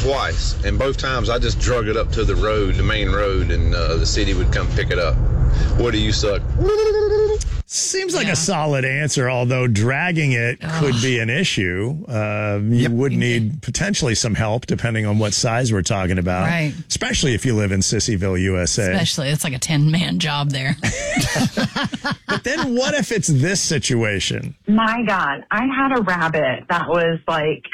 twice, and both times I just drug it up to the road, the main road, and the city would come pick it up. What do you suck? Seems like a solid answer, although dragging it could be an issue. You would need potentially some help depending on what size we're talking about. Right. Especially if you live in Sissyville, USA. Especially, it's like a 10-man job there. But then what if it's this situation? My God, I had a rabbit that was like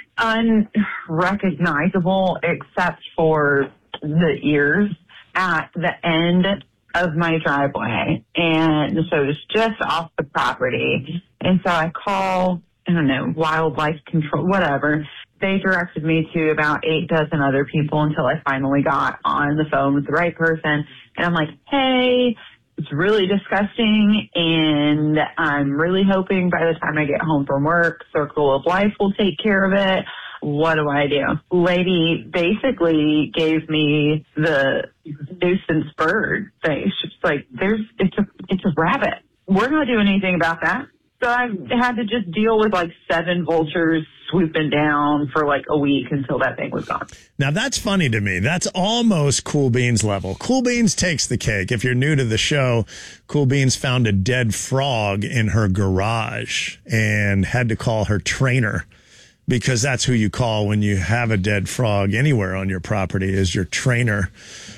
unrecognizable except for the ears at the end of my driveway. And so it was just off the property. And so I call, I don't know, wildlife control, whatever. They directed me to about 8 dozen other people until I finally got on the phone with the right person. And I'm like, hey, it's really disgusting. And I'm really hoping by the time I get home from work, Circle of Life will take care of it. What do I do? Lady basically gave me the nuisance bird thing. She's like, it's a rabbit. We're not doing anything about that. So I had to just deal with like 7 vultures swooping down for like a week until that thing was gone. Now, that's funny to me. That's almost Cool Beans level. Cool Beans takes the cake. If you're new to the show, Cool Beans found a dead frog in her garage and had to call her trainer, because that's who you call when you have a dead frog anywhere on your property, is your trainer.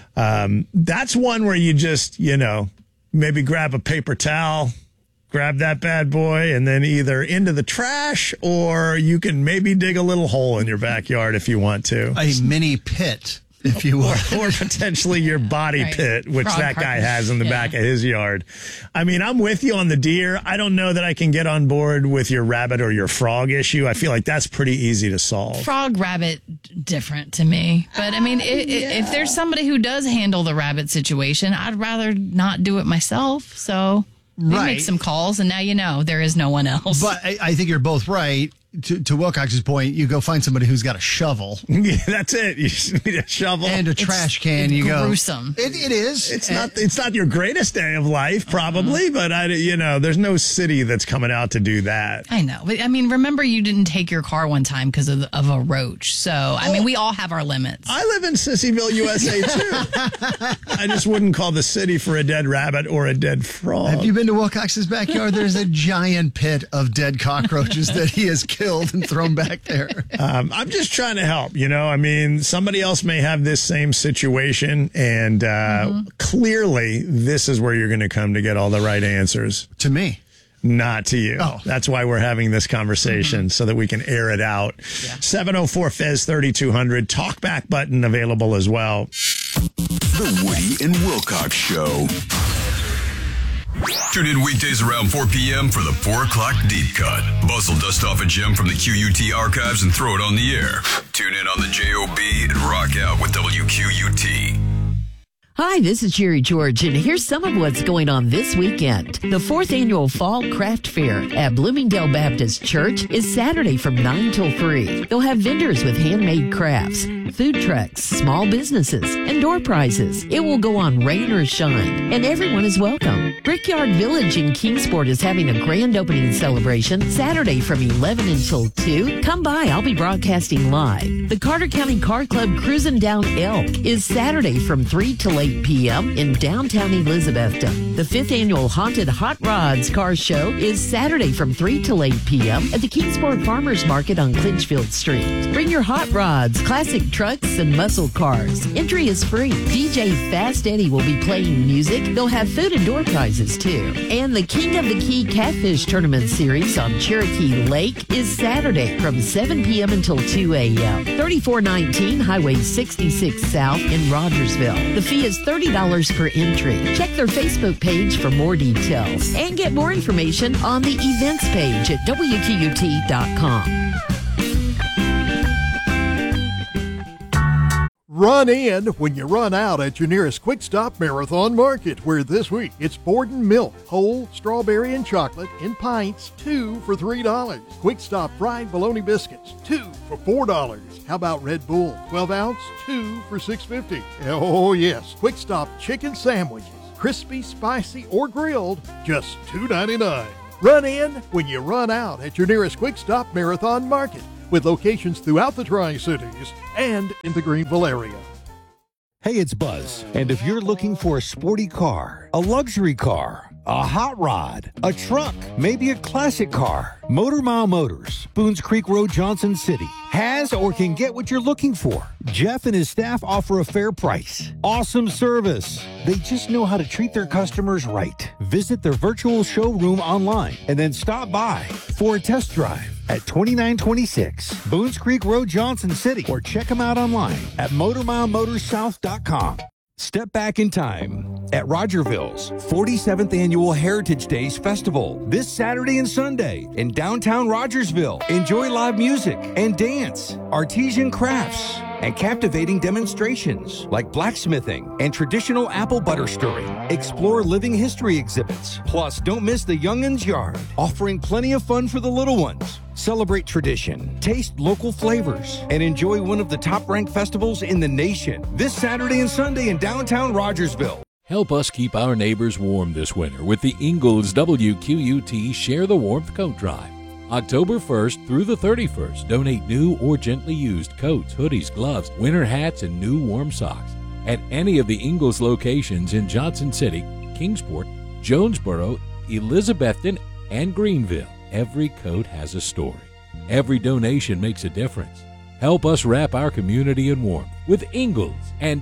That's one where you just, maybe grab a paper towel, grab that bad boy, and then either into the trash, or you can maybe dig a little hole in your backyard if you want to. A mini pit, if you will. Or potentially your body pit, which Frog that guy carcass. has in the back of his yard. I mean, I'm with you on the deer. I don't know that I can get on board with your rabbit or your frog issue. I feel like that's pretty easy to solve. Frog, rabbit, different to me. But I mean, if there's somebody who does handle the rabbit situation, I'd rather not do it myself. So we make some calls, and now you know there is no one else. But I think you're both right. To Wilcox's point, you go find somebody who's got a shovel. Yeah, that's it. You just need a shovel and a trash can. It's you go. gruesome. It is. It's not your greatest day of life, probably, but there's no city that's coming out to do that. I know. But I mean, remember you didn't take your car one time because of a roach. So, I mean, we all have our limits. I live in Sissyville, USA, too. I just wouldn't call the city for a dead rabbit or a dead frog. Have you been to Wilcox's backyard? There's a giant pit of dead cockroaches that he has killed and thrown back there. I'm just trying to help. I mean, somebody else may have this same situation, and clearly this is where you're going to come to get all the right answers. To me. Not to you. Oh. That's why we're having this conversation, so that we can air it out. 704-FEZ-3200. Talkback button available as well. The Woody and Wilcox Show. Tune in weekdays around 4 p.m. for the 4 o'clock deep cut. Bustle dust off a gem from the QUT archives and throw it on the air. Tune in on the JOB and rock out with WQUT. Hi, this is Jerry George, and here's some of what's going on this weekend. The 4th annual Fall Craft Fair at Bloomingdale Baptist Church is Saturday from 9 till 3. They'll have vendors with handmade crafts, food trucks, small businesses, and door prizes. It will go on rain or shine, and everyone is welcome. Brickyard Village in Kingsport is having a grand opening celebration Saturday from 11 until 2. Come by, I'll be broadcasting live. The Carter County Car Club Cruisin' Down Elk is Saturday from 3 till 8 p.m. in downtown Elizabethton. The 5th annual Haunted Hot Rods Car Show is Saturday from 3 till 8 p.m. at the Kingsport Farmers Market on Clinchfield Street. Bring your hot rods, classic trucks, and muscle cars. Entry is free. DJ Fast Eddie will be playing music. They'll have food and door prizes, too. And the King of the Key Catfish Tournament Series on Cherokee Lake is Saturday from 7 p.m. until 2 a.m. 3419 Highway 66 South in Rogersville. The fee is $30 per entry. Check their Facebook page for more details and get more information on the events page at WQUT.com. Run in when you run out at your nearest Quick Stop Marathon Market, where this week it's Borden milk, whole, strawberry, and chocolate in pints, 2 for $3. Quick Stop fried bologna biscuits, 2 for $4. How about Red Bull, 12 ounce, 2 for $6.50. Oh yes, Quick Stop chicken sandwiches, crispy, spicy, or grilled, just $2.99. Run in when you run out at your nearest Quick Stop Marathon Market, with locations throughout the Tri-Cities and in the Greenville area. Hey, it's Buzz, and if you're looking for a sporty car, a luxury car, a hot rod, a truck, maybe a classic car, Motor Mile Motors, Boones Creek Road, Johnson City, has or can get what you're looking for. Jeff and his staff offer a fair price, awesome service. They just know how to treat their customers right. Visit their virtual showroom online and then stop by for a test drive at 2926 Boones Creek Road, Johnson City, or check them out online at MotorMileMotorsSouth.com. Step back in time at Rogerville's 47th Annual Heritage Days Festival this Saturday and Sunday in downtown Rogersville. Enjoy live music and dance, artisan crafts, and captivating demonstrations like blacksmithing and traditional apple butter stirring. Explore living history exhibits. Plus, don't miss the Young'uns Yard, offering plenty of fun for the little ones. Celebrate tradition, taste local flavors, and enjoy one of the top-ranked festivals in the nation this Saturday and Sunday in downtown Rogersville. Help us keep our neighbors warm this winter with the Ingalls WQUT Share the Warmth Coat Drive. October 1st through the 31st, donate new or gently used coats, hoodies, gloves, winter hats, and new warm socks at any of the Ingalls locations in Johnson City, Kingsport, Jonesboro, Elizabethton, and Greenville. Every coat has a story. Every donation makes a difference. Help us wrap our community in warmth with Ingalls and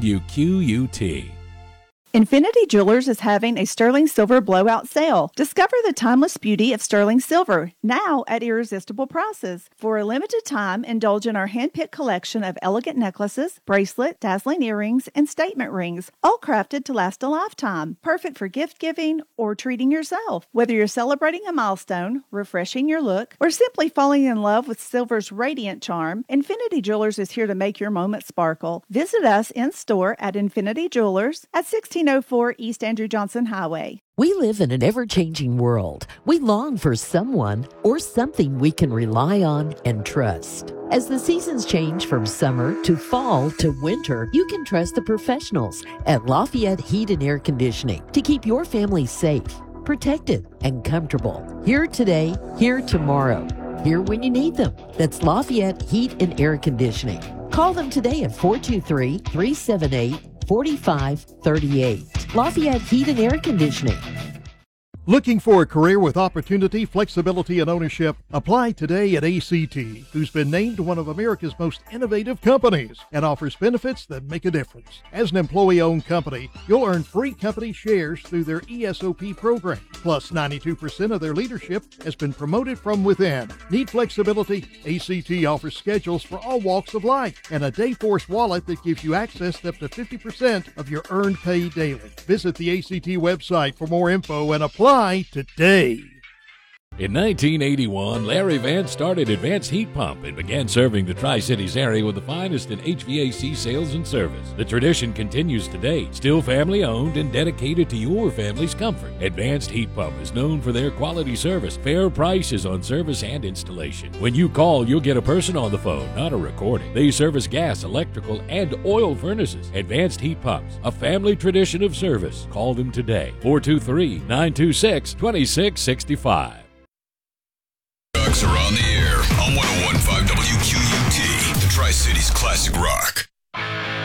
WQUT. Infinity Jewelers is having a sterling silver blowout sale. Discover the timeless beauty of sterling silver, now at irresistible prices. For a limited time, indulge in our hand-picked collection of elegant necklaces, bracelets, dazzling earrings, and statement rings, all crafted to last a lifetime. Perfect for gift-giving or treating yourself. Whether you're celebrating a milestone, refreshing your look, or simply falling in love with silver's radiant charm, Infinity Jewelers is here to make your moment sparkle. Visit us in-store at Infinity Jewelers at 1604 East Andrew Johnson Highway. We live in an ever-changing world. We long for someone or something we can rely on and trust. As the seasons change from summer to fall to winter, you can trust the professionals at Lafayette Heat and Air Conditioning to keep your family safe, protected, and comfortable. Here today, here tomorrow. Here when you need them. That's Lafayette Heat and Air Conditioning. Call them today at 423-378-4538. Lafayette Heat and Air Conditioning. Looking for a career with opportunity, flexibility, and ownership? Apply today at ACT, who's been named one of America's most innovative companies and offers benefits that make a difference. As an employee-owned company, you'll earn free company shares through their ESOP program. Plus, 92% of their leadership has been promoted from within. Need flexibility? ACT offers schedules for all walks of life and a Dayforce wallet that gives you access to up to 50% of your earned pay daily. Visit the ACT website for more info and apply today. In 1981, Larry Vance started Advanced Heat Pump and began serving the Tri-Cities area with the finest in HVAC sales and service. The tradition continues today, still family-owned and dedicated to your family's comfort. Advanced Heat Pump is known for their quality service, fair prices on service and installation. When you call, you'll get a person on the phone, not a recording. They service gas, electrical, and oil furnaces. Advanced Heat Pumps, a family tradition of service. Call them today, 423-926-2665. Are on the air on 101.5 WQUT, the Tri-Cities Classic Rock.